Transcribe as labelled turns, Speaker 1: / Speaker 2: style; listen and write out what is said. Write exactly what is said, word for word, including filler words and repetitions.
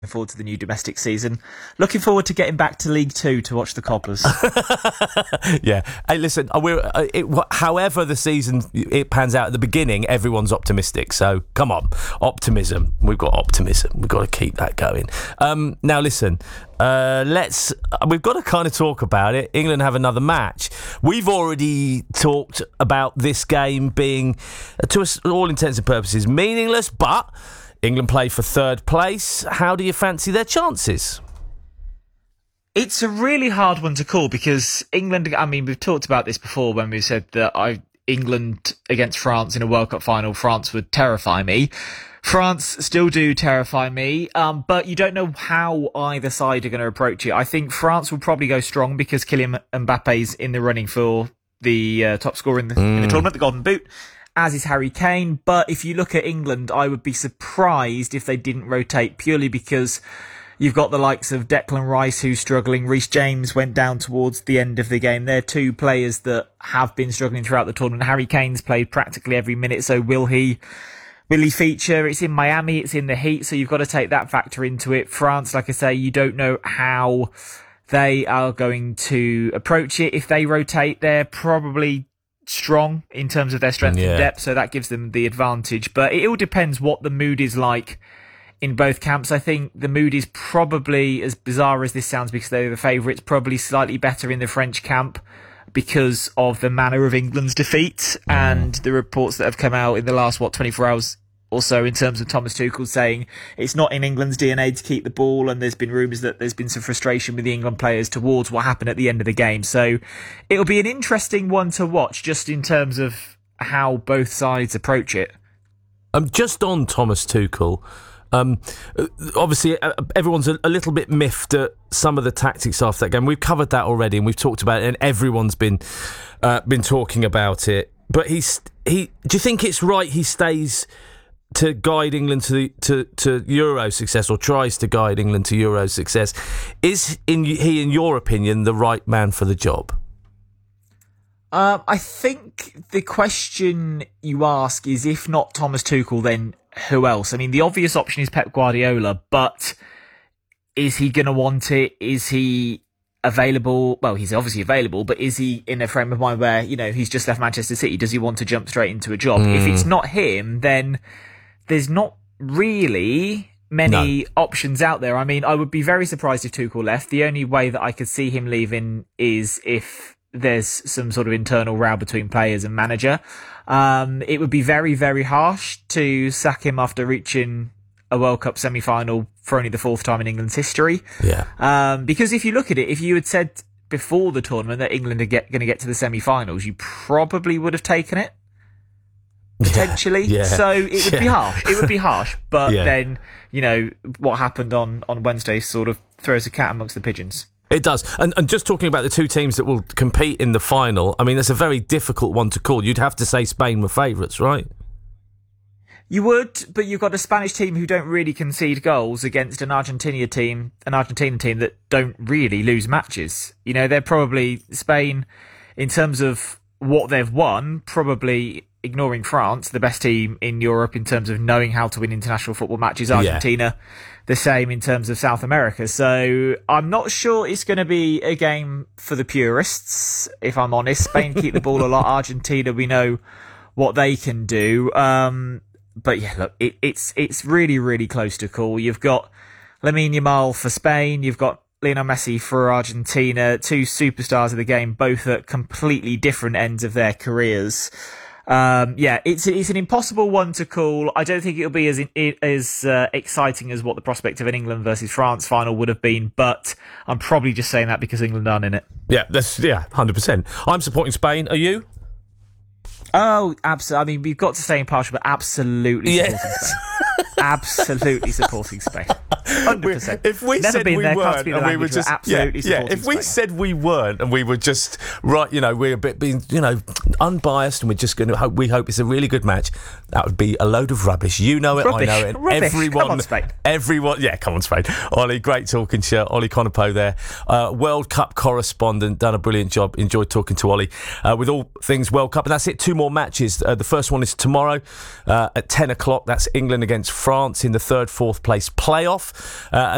Speaker 1: forward to the new domestic season. Looking forward to getting back to League Two to watch the Cobblers.
Speaker 2: Yeah. Hey, listen, we're, uh, it, however the season it pans out at the beginning, everyone's optimistic. So come on, optimism. We've got optimism. We've got to keep that going. Um, now, listen, uh, let's. We've got to kind of talk about it. England have another match. We've already talked about this game being, to all intents and purposes, meaningless, but England play for third place. How do you fancy their chances?
Speaker 1: It's a really hard one to call because England, I mean, we've talked about this before when we said that I, England against France in a World Cup final, France would terrify me. France still do terrify me, um, but you don't know how either side are going to approach it. I think France will probably go strong because Kylian Mbappe's in the running for the uh, top scorer in the, mm. in the tournament, the Golden Boot, as is Harry Kane. But if you look at England, I would be surprised if they didn't rotate, purely because you've got the likes of Declan Rice who's struggling. Reece James went down towards the end of the game. They're two players that have been struggling throughout the tournament. Harry Kane's played practically every minute, so will he will he feature? It's in Miami, it's in the heat, so you've got to take that factor into it. France, like I say, you don't know how they are going to approach it. If they rotate, they're probably strong in terms of their strength yeah. and depth, so that gives them the advantage. But it all depends what the mood is like in both camps. I think the mood is probably, as bizarre as this sounds because they're the favourites, probably slightly better in the French camp because of the manner of England's defeat mm. and the reports that have come out in the last, what, twenty-four hours also in terms of Thomas Tuchel saying it's not in England's D N A to keep the ball, and there's been rumours that there's been some frustration with the England players towards what happened at the end of the game. So it'll be an interesting one to watch just in terms of how both sides approach it.
Speaker 2: Um, just on Thomas Tuchel, um, obviously everyone's a, a little bit miffed at some of the tactics after that game. We've covered that already and we've talked about it, and everyone's been uh, been talking about it. But he's he. Do you think it's right he stays to guide England to, the, to to Euro success, or tries to guide England to Euro success? Is in, he, in your opinion, the right man for the job?
Speaker 1: Um, I think the question you ask is, if not Thomas Tuchel, then who else? I mean, the obvious option is Pep Guardiola, but is he going to want it? Is he available? Well, he's obviously available, but is he in a frame of mind where, you know, he's just left Manchester City? Does he want to jump straight into a job? Mm. If it's not him, then there's not really many no. options out there. I mean, I would be very surprised if Tuchel left. The only way that I could see him leaving is if there's some sort of internal row between players and manager. Um, it would be very, very harsh to sack him after reaching a World Cup semi-final for only the fourth time in England's history.
Speaker 2: Yeah.
Speaker 1: Um, because if you look at it, if you had said before the tournament that England are get, going to get to the semi-finals, you probably would have taken it. Potentially.
Speaker 2: Yeah, yeah.
Speaker 1: So it would
Speaker 2: yeah.
Speaker 1: be harsh. It would be harsh. But
Speaker 2: yeah.
Speaker 1: then, you know, what happened on, on Wednesday sort of throws a cat amongst the pigeons.
Speaker 2: It does. And, and just talking about the two teams that will compete in the final, I mean, it's a very difficult one to call. You'd have to say Spain were favourites, right?
Speaker 1: You would, but you've got a Spanish team who don't really concede goals against an Argentina team, an Argentina team that don't really lose matches. You know, they're probably, Spain, in terms of what they've won, probably, ignoring France, the best team in Europe in terms of knowing how to win international football matches. Argentina, yeah. the same in terms of South America. So I'm not sure it's going to be a game for the purists, if I'm honest. Spain keep the ball a lot. Argentina, we know what they can do. Um, but yeah, look, it, it's it's really, really close to call. You've got Lamine Yamal for Spain. You've got Lionel Messi for Argentina. Two superstars of the game, both at completely different ends of their careers. Um, yeah, it's it's an impossible one to call. I don't think it'll be as as uh, exciting as what the prospect of an England versus France final would have been, but I'm probably just saying that because England aren't in it.
Speaker 2: Yeah, that's yeah, one hundred percent. I'm supporting Spain. Are you?
Speaker 1: Oh, absolutely. I mean, we've got to stay impartial, but absolutely supporting yes. Spain. Absolutely supporting Spain. one hundred percent.
Speaker 2: If we
Speaker 1: Never
Speaker 2: said
Speaker 1: been
Speaker 2: we
Speaker 1: there,
Speaker 2: weren't, and we were just
Speaker 1: absolutely
Speaker 2: yeah, yeah. If we
Speaker 1: Spain.
Speaker 2: said we weren't, and we were just right, you know, we're a bit being, you know, unbiased, and we're just going to hope. We hope it's a really good match. That would be a load of rubbish. You know it,
Speaker 1: rubbish.
Speaker 2: I know it.
Speaker 1: Rubbish.
Speaker 2: Everyone,
Speaker 1: come on, Spain.
Speaker 2: Everyone, yeah, come on, Spain. Ollie, great talking to you. Ollie Conopo there, uh, World Cup correspondent, done a brilliant job. Enjoyed talking to Ollie uh, with all things World Cup, and that's it. Two more matches. Uh, the first one is tomorrow uh, at ten o'clock. That's England against France in the third, fourth place playoff. Uh,